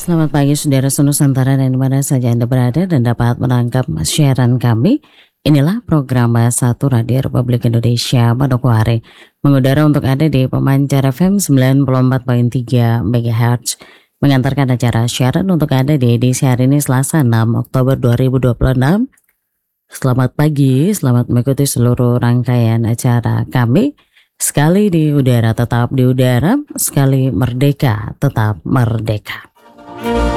Selamat pagi saudara Nusantara dan dimana saja Anda berada dan dapat menangkap siaran kami. Inilah program Satu Radio Republik Indonesia Manokwari mengudara untuk Anda di pemancar FM 94.3 MHz, mengantarkan acara siaran untuk Anda di edisi hari ini Selasa 6 Oktober 2026. Selamat pagi, selamat mengikuti seluruh rangkaian acara kami. Sekali di udara tetap di udara, sekali merdeka tetap merdeka.